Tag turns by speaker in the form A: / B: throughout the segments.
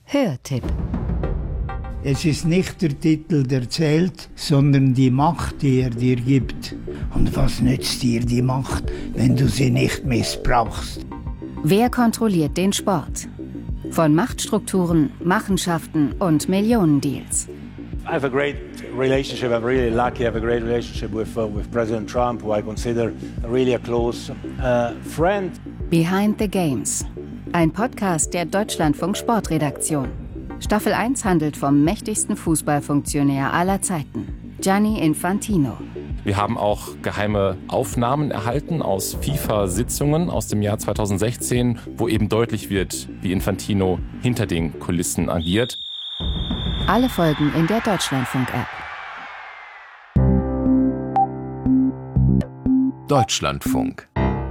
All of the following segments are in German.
A: Hörtipp.
B: Es ist nicht der Titel, der zählt, sondern die Macht, die er dir gibt. Und was nützt dir die Macht, wenn du sie nicht missbrauchst?
A: Wer kontrolliert den Sport? Von Machtstrukturen, Machenschaften und Millionendeals.
C: I have a great relationship. I'm really lucky. I have a great relationship with President Trump, who I consider really a close friend.
A: Behind the Games. Ein Podcast der Deutschlandfunk Sportredaktion. Staffel 1 handelt vom mächtigsten Fußballfunktionär aller Zeiten, Gianni Infantino.
D: Wir haben auch geheime Aufnahmen erhalten aus FIFA-Sitzungen aus dem Jahr 2016, wo eben deutlich wird, wie Infantino hinter den Kulissen agiert.
A: Alle Folgen in der Deutschlandfunk-App.
E: Deutschlandfunk.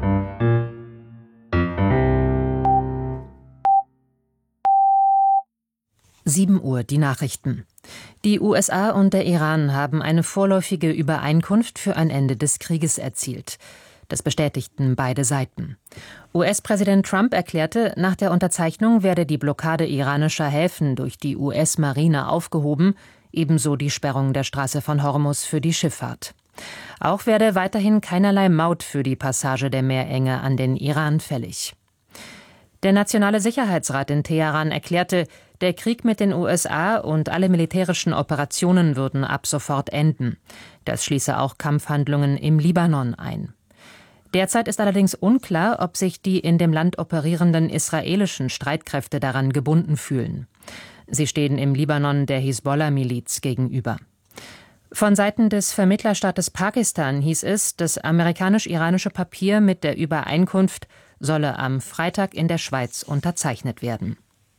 F: Uhr, die Nachrichten. Die USA und der Iran haben eine vorläufige Übereinkunft für ein Ende des Krieges erzielt. Das bestätigten beide Seiten. US-Präsident Trump erklärte, nach der Unterzeichnung werde die Blockade iranischer Häfen durch die US-Marine aufgehoben, ebenso die Sperrung der Straße von Hormuz für die Schifffahrt. Auch werde weiterhin keinerlei Maut für die Passage der Meerenge an den Iran fällig. Der Nationale Sicherheitsrat in Teheran erklärte, der Krieg mit den USA und alle militärischen Operationen würden ab sofort enden. Das schließe auch Kampfhandlungen im Libanon ein. Derzeit ist allerdings unklar, ob sich die in dem Land operierenden israelischen Streitkräfte daran gebunden fühlen. Sie stehen im Libanon der Hisbollah-Miliz gegenüber. Von Seiten des Vermittlerstaates Pakistan hieß es, das amerikanisch-iranische Papier mit der Übereinkunft solle am Freitag in der Schweiz unterzeichnet werden.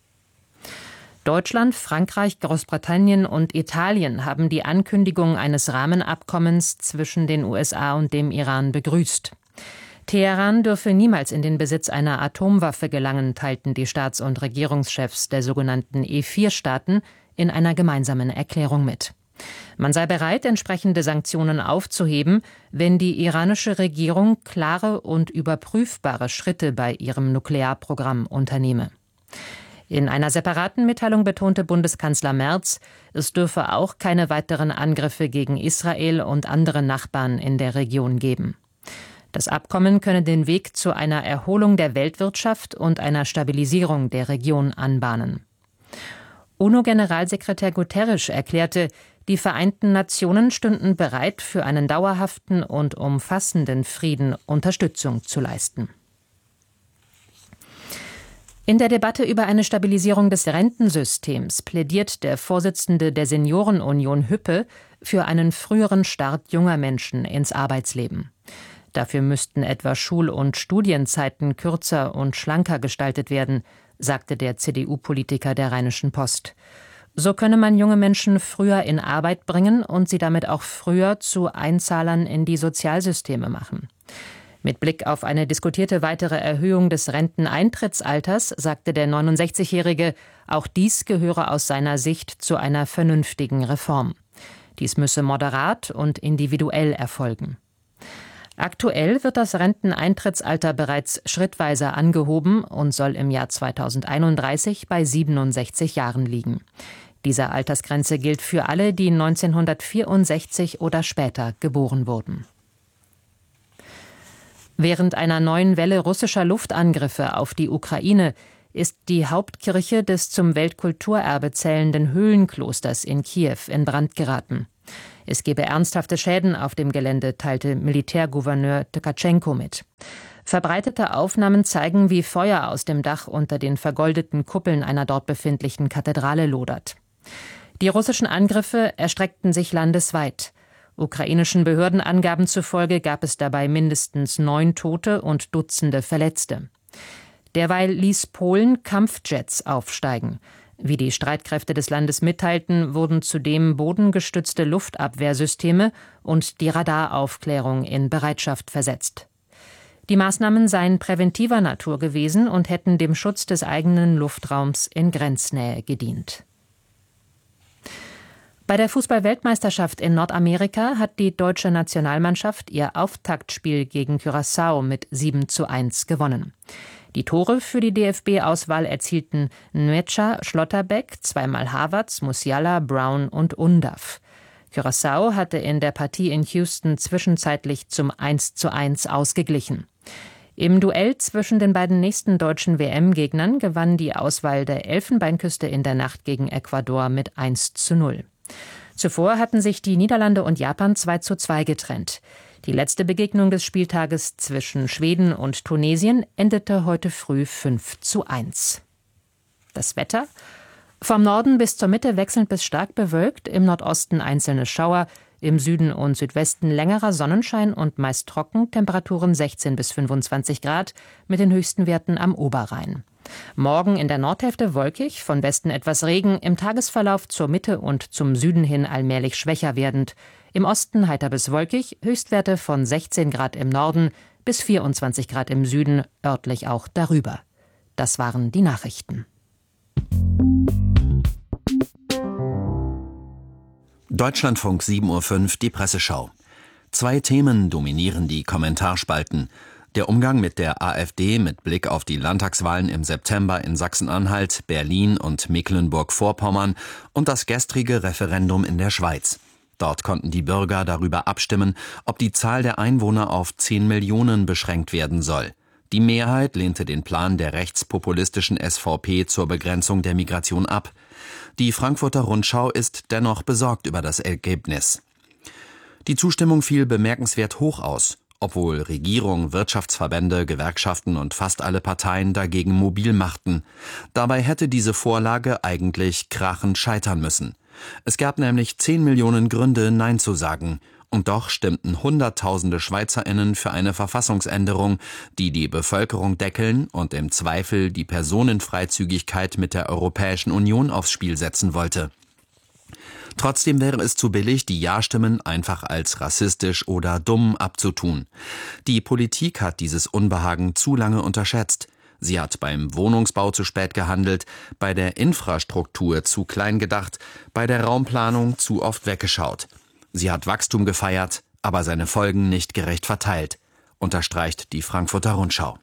F: Deutschland, Frankreich, Großbritannien und Italien haben die Ankündigung eines Rahmenabkommens zwischen den USA und dem Iran begrüßt. Teheran dürfe niemals in den Besitz einer Atomwaffe gelangen, teilten die Staats- und Regierungschefs der sogenannten E4-Staaten in einer gemeinsamen Erklärung mit. Man sei bereit, entsprechende Sanktionen aufzuheben, wenn die iranische Regierung klare und überprüfbare Schritte bei ihrem Nuklearprogramm unternehme. In einer separaten Mitteilung betonte Bundeskanzler Merz, es dürfe auch keine weiteren Angriffe gegen Israel und andere Nachbarn in der Region geben. Das Abkommen könne den Weg zu einer Erholung der Weltwirtschaft und einer Stabilisierung der Region anbahnen. UNO-Generalsekretär Guterres erklärte, die Vereinten Nationen stünden bereit, für einen dauerhaften und umfassenden Frieden Unterstützung zu leisten. In der Debatte über eine Stabilisierung des Rentensystems plädiert der Vorsitzende der Seniorenunion Hüppe für einen früheren Start junger Menschen ins Arbeitsleben. Dafür müssten etwa Schul- und Studienzeiten kürzer und schlanker gestaltet werden, sagte der CDU-Politiker der Rheinischen Post. So könne man junge Menschen früher in Arbeit bringen und sie damit auch früher zu Einzahlern in die Sozialsysteme machen. Mit Blick auf eine diskutierte weitere Erhöhung des Renteneintrittsalters sagte der 69-Jährige, auch dies gehöre aus seiner Sicht zu einer vernünftigen Reform. Dies müsse moderat und individuell erfolgen. Aktuell wird das Renteneintrittsalter bereits schrittweise angehoben und soll im Jahr 2031 bei 67 Jahren liegen. Diese Altersgrenze gilt für alle, die 1964 oder später geboren wurden. Während einer neuen Welle russischer Luftangriffe auf die Ukraine ist die Hauptkirche des zum Weltkulturerbe zählenden Höhlenklosters in Kiew in Brand geraten. Es gebe ernsthafte Schäden auf dem Gelände, teilte Militärgouverneur Tkatschenko mit. Verbreitete Aufnahmen zeigen, wie Feuer aus dem Dach unter den vergoldeten Kuppeln einer dort befindlichen Kathedrale lodert. Die russischen Angriffe erstreckten sich landesweit. Ukrainischen Behördenangaben zufolge gab es dabei mindestens 9 Tote und Dutzende Verletzte. Derweil ließ Polen Kampfjets aufsteigen. Wie die Streitkräfte des Landes mitteilten, wurden zudem bodengestützte Luftabwehrsysteme und die Radaraufklärung in Bereitschaft versetzt. Die Maßnahmen seien präventiver Natur gewesen und hätten dem Schutz des eigenen Luftraums in Grenznähe gedient. Bei der Fußball-Weltmeisterschaft in Nordamerika hat die deutsche Nationalmannschaft ihr Auftaktspiel gegen Curaçao mit 7:1 gewonnen. Die Tore für die DFB-Auswahl erzielten Nmecha, Schlotterbeck, zweimal Havertz, Musiala, Brown und Undav. Curaçao hatte in der Partie in Houston zwischenzeitlich zum 1:1 ausgeglichen. Im Duell zwischen den beiden nächsten deutschen WM-Gegnern gewann die Auswahl der Elfenbeinküste in der Nacht gegen Ecuador mit 1:0. Zuvor hatten sich die Niederlande und Japan 2:2 getrennt. Die letzte Begegnung des Spieltages zwischen Schweden und Tunesien endete heute früh 5:1. Das Wetter? Vom Norden bis zur Mitte wechselnd bis stark bewölkt, im Nordosten einzelne Schauer, im Süden und Südwesten längerer Sonnenschein und meist trocken, Temperaturen 16 bis 25 Grad, mit den höchsten Werten am Oberrhein. Morgen in der Nordhälfte wolkig, von Westen etwas Regen, im Tagesverlauf zur Mitte und zum Süden hin allmählich schwächer werdend. Im Osten heiter bis wolkig, Höchstwerte von 16 Grad im Norden bis 24 Grad im Süden, örtlich auch darüber. Das waren die Nachrichten.
E: Deutschlandfunk 7:05 Uhr, die Presseschau. 2 Themen dominieren die Kommentarspalten. Der Umgang mit der AfD mit Blick auf die Landtagswahlen im September in Sachsen-Anhalt, Berlin und Mecklenburg-Vorpommern und das gestrige Referendum in der Schweiz. Dort konnten die Bürger darüber abstimmen, ob die Zahl der Einwohner auf 10 Millionen beschränkt werden soll. Die Mehrheit lehnte den Plan der rechtspopulistischen SVP zur Begrenzung der Migration ab. Die Frankfurter Rundschau ist dennoch besorgt über das Ergebnis. Die Zustimmung fiel bemerkenswert hoch aus, obwohl Regierung, Wirtschaftsverbände, Gewerkschaften und fast alle Parteien dagegen mobil machten. Dabei hätte diese Vorlage eigentlich krachend scheitern müssen. Es gab nämlich 10 Millionen Gründe, Nein zu sagen. Und doch stimmten Hunderttausende SchweizerInnen für eine Verfassungsänderung, die die Bevölkerung deckeln und im Zweifel die Personenfreizügigkeit mit der Europäischen Union aufs Spiel setzen wollte. Trotzdem wäre es zu billig, die Ja-Stimmen einfach als rassistisch oder dumm abzutun. Die Politik hat dieses Unbehagen zu lange unterschätzt. Sie hat beim Wohnungsbau zu spät gehandelt, bei der Infrastruktur zu klein gedacht, bei der Raumplanung zu oft weggeschaut. Sie hat Wachstum gefeiert, aber seine Folgen nicht gerecht verteilt, unterstreicht die Frankfurter Rundschau.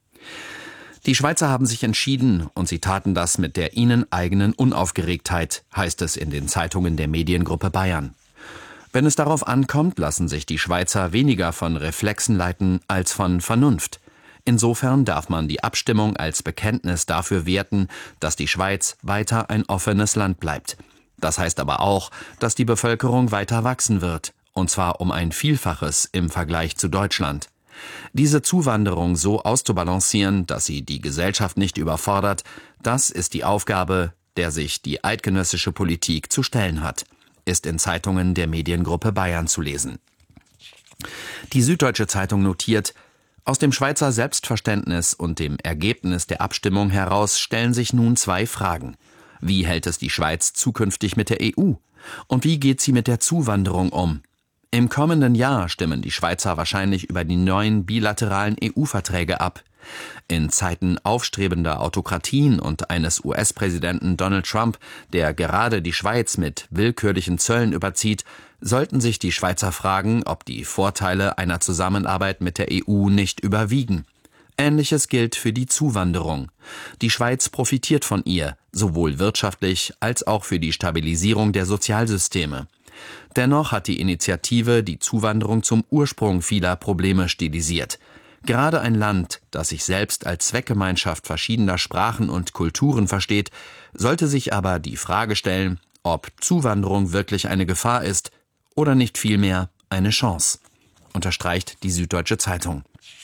E: Die Schweizer haben sich entschieden und sie taten das mit der ihnen eigenen Unaufgeregtheit, heißt es in den Zeitungen der Mediengruppe Bayern. Wenn es darauf ankommt, lassen sich die Schweizer weniger von Reflexen leiten als von Vernunft. Insofern darf man die Abstimmung als Bekenntnis dafür werten, dass die Schweiz weiter ein offenes Land bleibt. Das heißt aber auch, dass die Bevölkerung weiter wachsen wird, und zwar um ein Vielfaches im Vergleich zu Deutschland. Diese Zuwanderung so auszubalancieren, dass sie die Gesellschaft nicht überfordert, das ist die Aufgabe, der sich die eidgenössische Politik zu stellen hat, ist in Zeitungen der Mediengruppe Bayern zu lesen. Die Süddeutsche Zeitung notiert: Aus dem Schweizer Selbstverständnis und dem Ergebnis der Abstimmung heraus stellen sich nun 2 Fragen. Wie hält es die Schweiz zukünftig mit der EU? Und wie geht sie mit der Zuwanderung um? Im kommenden Jahr stimmen die Schweizer wahrscheinlich über die neuen bilateralen EU-Verträge ab. In Zeiten aufstrebender Autokratien und eines US-Präsidenten Donald Trump, der gerade die Schweiz mit willkürlichen Zöllen überzieht, sollten sich die Schweizer fragen, ob die Vorteile einer Zusammenarbeit mit der EU nicht überwiegen. Ähnliches gilt für die Zuwanderung. Die Schweiz profitiert von ihr, sowohl wirtschaftlich als auch für die Stabilisierung der Sozialsysteme. Dennoch hat die Initiative die Zuwanderung zum Ursprung vieler Probleme stilisiert. Gerade ein Land, das sich selbst als Zweckgemeinschaft verschiedener Sprachen und Kulturen versteht, sollte sich aber die Frage stellen, ob Zuwanderung wirklich eine Gefahr ist oder nicht vielmehr eine Chance, unterstreicht die Süddeutsche Zeitung.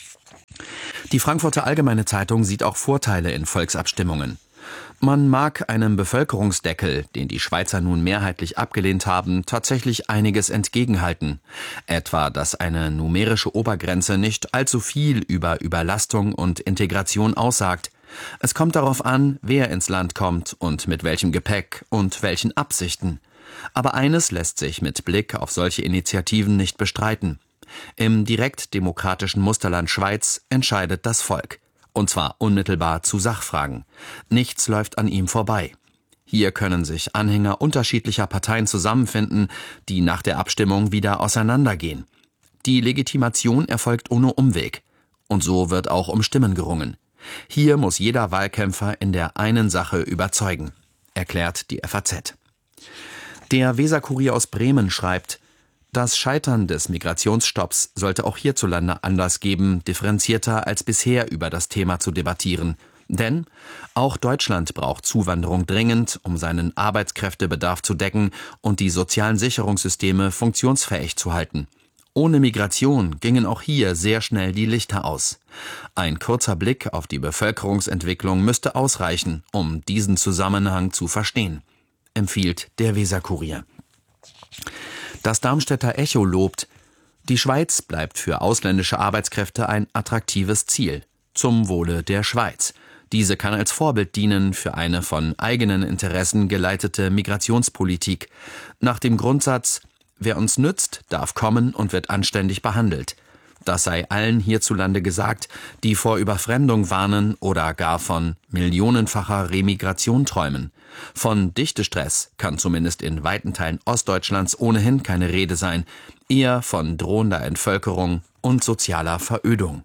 E: Die Frankfurter Allgemeine Zeitung sieht auch Vorteile in Volksabstimmungen. Man mag einem Bevölkerungsdeckel, den die Schweizer nun mehrheitlich abgelehnt haben, tatsächlich einiges entgegenhalten. Etwa, dass eine numerische Obergrenze nicht allzu viel über Überlastung und Integration aussagt. Es kommt darauf an, wer ins Land kommt und mit welchem Gepäck und welchen Absichten. Aber eines lässt sich mit Blick auf solche Initiativen nicht bestreiten: Im direktdemokratischen Musterland Schweiz entscheidet das Volk. Und zwar unmittelbar zu Sachfragen. Nichts läuft an ihm vorbei. Hier können sich Anhänger unterschiedlicher Parteien zusammenfinden, die nach der Abstimmung wieder auseinandergehen. Die Legitimation erfolgt ohne Umweg. Und so wird auch um Stimmen gerungen. Hier muss jeder Wahlkämpfer in der einen Sache überzeugen, erklärt die FAZ. Der Weser-Kurier aus Bremen schreibt: Das Scheitern des Migrationsstopps sollte auch hierzulande Anlass geben, differenzierter als bisher über das Thema zu debattieren. Denn auch Deutschland braucht Zuwanderung dringend, um seinen Arbeitskräftebedarf zu decken und die sozialen Sicherungssysteme funktionsfähig zu halten. Ohne Migration gingen auch hier sehr schnell die Lichter aus. Ein kurzer Blick auf die Bevölkerungsentwicklung müsste ausreichen, um diesen Zusammenhang zu verstehen, empfiehlt der Weser-Kurier. Das Darmstädter Echo lobt: Die Schweiz bleibt für ausländische Arbeitskräfte ein attraktives Ziel, zum Wohle der Schweiz. Diese kann als Vorbild dienen für eine von eigenen Interessen geleitete Migrationspolitik. Nach dem Grundsatz: Wer uns nützt, darf kommen und wird anständig behandelt. Das sei allen hierzulande gesagt, die vor Überfremdung warnen oder gar von millionenfacher Remigration träumen. Von Dichtestress kann zumindest in weiten Teilen Ostdeutschlands ohnehin keine Rede sein, eher von drohender Entvölkerung und sozialer Verödung.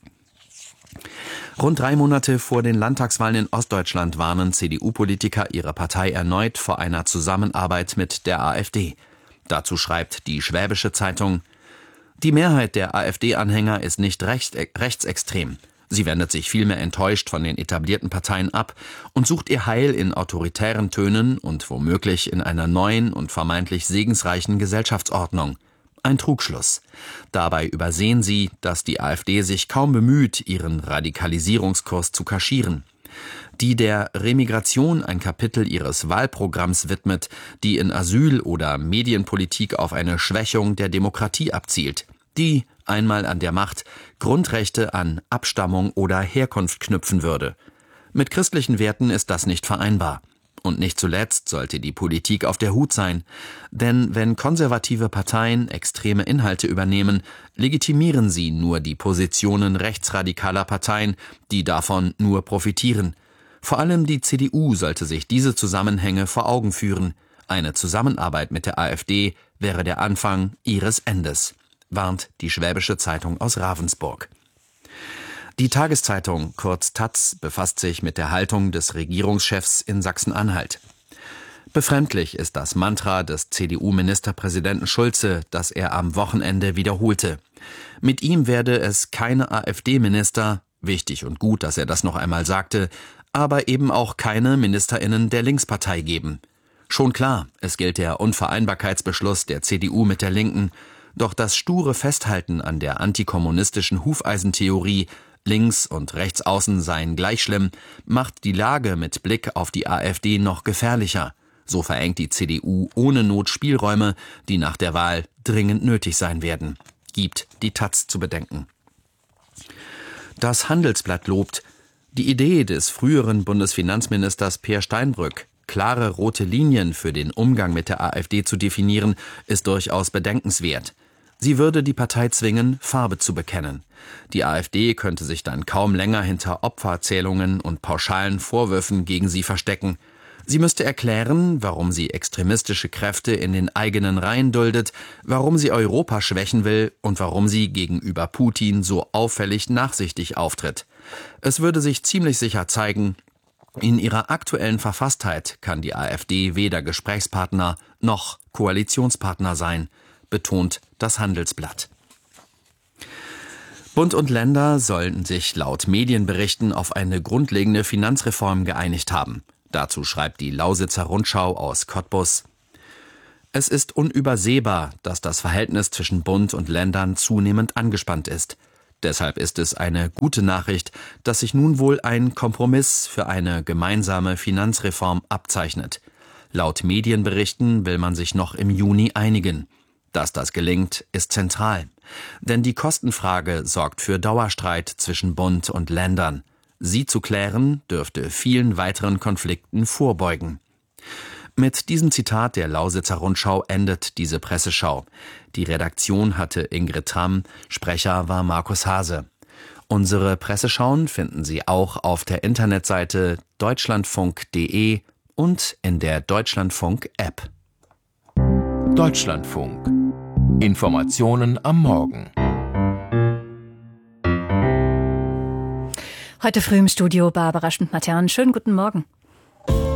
E: Rund 3 Monate vor den Landtagswahlen in Ostdeutschland warnen CDU-Politiker ihre Partei erneut vor einer Zusammenarbeit mit der AfD. Dazu schreibt die Schwäbische Zeitung: Die Mehrheit der AfD-Anhänger ist nicht rechtsextrem. Sie wendet sich vielmehr enttäuscht von den etablierten Parteien ab und sucht ihr Heil in autoritären Tönen und womöglich in einer neuen und vermeintlich segensreichen Gesellschaftsordnung. Ein Trugschluss. Dabei übersehen sie, dass die AfD sich kaum bemüht, ihren Radikalisierungskurs zu kaschieren. Die der Remigration ein Kapitel ihres Wahlprogramms widmet, die in Asyl- oder Medienpolitik auf eine Schwächung der Demokratie abzielt. Die, einmal an der Macht, Grundrechte an Abstammung oder Herkunft knüpfen würde. Mit christlichen Werten ist das nicht vereinbar. Und nicht zuletzt sollte die Politik auf der Hut sein. Denn wenn konservative Parteien extreme Inhalte übernehmen, legitimieren sie nur die Positionen rechtsradikaler Parteien, die davon nur profitieren. Vor allem die CDU sollte sich diese Zusammenhänge vor Augen führen. Eine Zusammenarbeit mit der AfD wäre der Anfang ihres Endes, warnt die Schwäbische Zeitung aus Ravensburg. Die Tageszeitung, kurz taz, befasst sich mit der Haltung des Regierungschefs in Sachsen-Anhalt. Befremdlich ist das Mantra des CDU-Ministerpräsidenten Schulze, das er am Wochenende wiederholte. Mit ihm werde es keine AfD-Minister, wichtig und gut, dass er das noch einmal sagte, aber eben auch keine MinisterInnen der Linkspartei geben. Schon klar, es gilt der Unvereinbarkeitsbeschluss der CDU mit der Linken, doch das sture Festhalten an der antikommunistischen Hufeisentheorie, links und rechts außen seien gleich schlimm, macht die Lage mit Blick auf die AfD noch gefährlicher. So verengt die CDU ohne Not Spielräume, die nach der Wahl dringend nötig sein werden, gibt die taz zu bedenken. Das Handelsblatt lobt: Die Idee des früheren Bundesfinanzministers Peer Steinbrück, klare rote Linien für den Umgang mit der AfD zu definieren, ist durchaus bedenkenswert. Sie würde die Partei zwingen, Farbe zu bekennen. Die AfD könnte sich dann kaum länger hinter Opferzählungen und pauschalen Vorwürfen gegen sie verstecken. Sie müsste erklären, warum sie extremistische Kräfte in den eigenen Reihen duldet, warum sie Europa schwächen will und warum sie gegenüber Putin so auffällig nachsichtig auftritt. Es würde sich ziemlich sicher zeigen, in ihrer aktuellen Verfasstheit kann die AfD weder Gesprächspartner noch Koalitionspartner sein, betont das Handelsblatt. Bund und Länder sollen sich laut Medienberichten auf eine grundlegende Finanzreform geeinigt haben. Dazu schreibt die Lausitzer Rundschau aus Cottbus: Es ist unübersehbar, dass das Verhältnis zwischen Bund und Ländern zunehmend angespannt ist. Deshalb ist es eine gute Nachricht, dass sich nun wohl ein Kompromiss für eine gemeinsame Finanzreform abzeichnet. Laut Medienberichten will man sich noch im Juni einigen. Dass das gelingt, ist zentral. Denn die Kostenfrage sorgt für Dauerstreit zwischen Bund und Ländern. Sie zu klären, dürfte vielen weiteren Konflikten vorbeugen. Mit diesem Zitat der Lausitzer Rundschau endet diese Presseschau. Die Redaktion hatte Ingrid Tramm, Sprecher war Markus Hase. Unsere Presseschauen finden Sie auch auf der Internetseite deutschlandfunk.de und in der Deutschlandfunk-App.
G: Deutschlandfunk. Informationen am Morgen.
H: Heute früh im Studio Barbara Schmidt-Matern. Schönen guten Morgen.